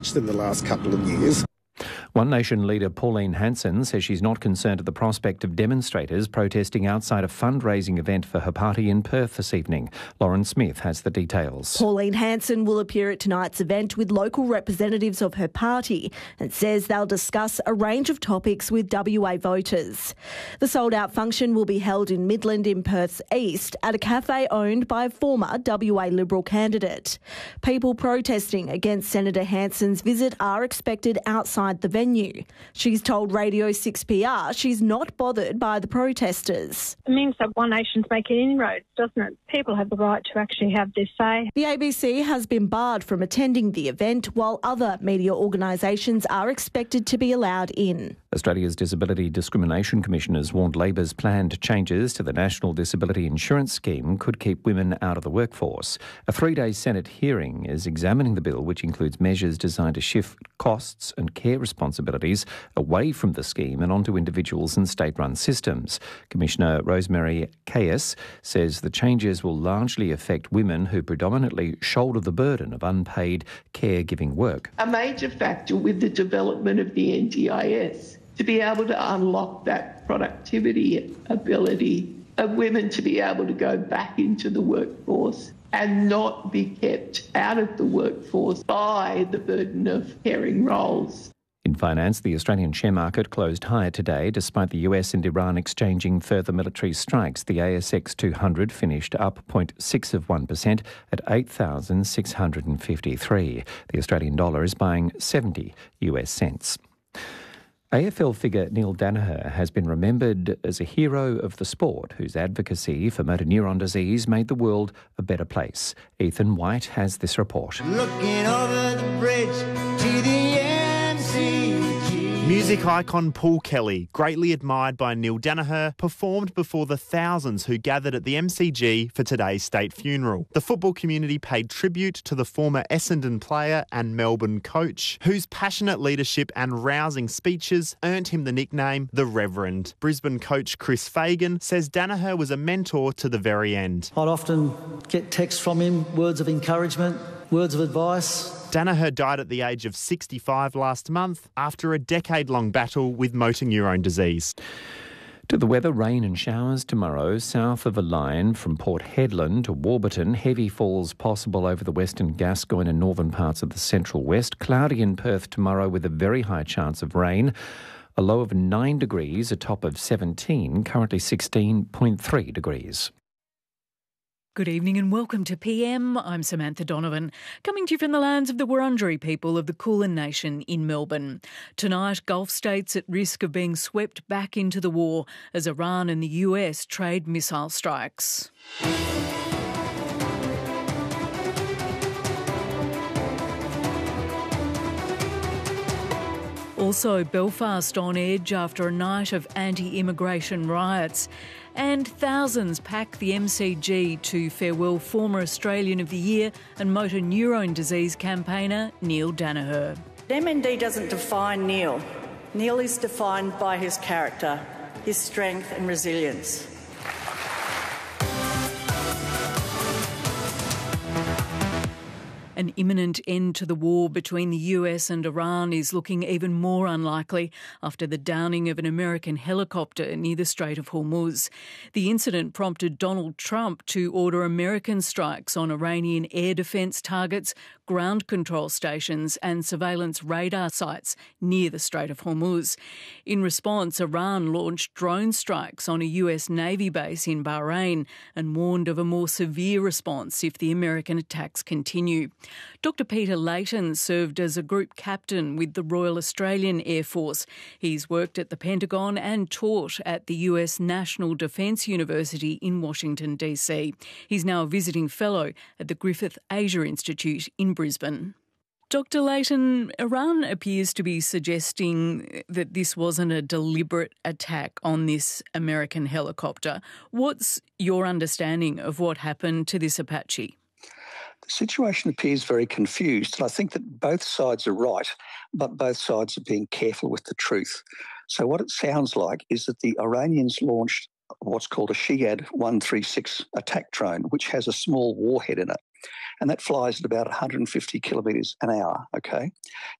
in the last couple of years. One Nation leader Pauline Hanson says she's not concerned at the prospect of demonstrators protesting outside a fundraising event for her party in Perth this evening. Lauren Smith has the details. Pauline Hanson will appear at tonight's event with local representatives of her party and says they'll discuss a range of topics with WA voters. The sold-out function will be held in Midland in Perth's east at a cafe owned by a former WA Liberal candidate. People protesting against Senator Hanson's visit are expected outside the venue. She's told Radio 6PR she's not bothered by the protesters. It means that One Nation's making inroads, doesn't it? People have the right to actually have their say. The ABC has been barred from attending the event, while other media organisations are expected to be allowed in. Australia's Disability Discrimination Commission has warned Labor's planned changes to the National Disability Insurance Scheme could keep women out of the workforce. A 3-day Senate hearing is examining the bill, which includes measures designed to shift costs and care responsibilities away from the scheme and onto individuals and state-run systems. Commissioner Rosemary Caius says the changes will largely affect women who predominantly shoulder the burden of unpaid caregiving work. A major factor with the development of the NDIS to be able to unlock that productivity ability of women to be able to go back into the workforce and not be kept out of the workforce by the burden of caring roles. In finance, the Australian share market closed higher today despite the US and Iran exchanging further military strikes. The ASX 200 finished up 0.6% at 8,653. The Australian dollar is buying 70 US cents. AFL figure Neil Daniher has been remembered as a hero of the sport whose advocacy for motor neuron disease made the world a better place. Ethan White has this report. Looking over the bridge to the MCG. Music icon Paul Kelly, greatly admired by Neil Daniher, performed before the thousands who gathered at the MCG for today's state funeral. The football community paid tribute to the former Essendon player and Melbourne coach, whose passionate leadership and rousing speeches earned him the nickname The Reverend. Brisbane coach Chris Fagan says Daniher was a mentor to the very end. I'd often get texts from him, words of encouragement, words of advice. Daniher died at the age of 65 last month after a decade-long battle with motor neurone disease. To the weather, rain and showers tomorrow south of the line from Port Hedland to Warburton. Heavy falls possible over the western Gascoyne and northern parts of the central west. Cloudy in Perth tomorrow with a very high chance of rain. A low of 9 degrees, a top of 17, currently 16.3 degrees. Good evening and welcome to PM. I'm Samantha Donovan, coming to you from the lands of the Wurundjeri people of the Kulin Nation in Melbourne. Tonight, Gulf states at risk of being swept back into the war as Iran and the US trade missile strikes. Also, Belfast on edge after a night of anti-immigration riots. And thousands pack the MCG to farewell former Australian of the Year and motor neurone disease campaigner Neil Daniher. MND doesn't define Neil. Neil is defined by his character, his strength and resilience. An imminent end to the war between the US and Iran is looking even more unlikely after the downing of an American helicopter near the Strait of Hormuz. The incident prompted Donald Trump to order American strikes on Iranian air defence targets, ground control stations and surveillance radar sites near the Strait of Hormuz. In response, Iran launched drone strikes on a US Navy base in Bahrain and warned of a more severe response if the American attacks continue. Dr. Peter Layton served as a group captain with the Royal Australian Air Force. He's worked at the Pentagon and taught at the US National Defence University in Washington, D.C. He's now a visiting fellow at the Griffith Asia Institute in Brisbane. Dr. Layton, Iran appears to be suggesting that this wasn't a deliberate attack on this American helicopter. What's your understanding of what happened to this Apache? The situation appears very confused, and I think that both sides are right, but both sides are being careful with the truth. So what it sounds like is that the Iranians launched what's called a Shiad 136 attack drone, which has a small warhead in it. and that flies at about 150 kilometres an hour, okay?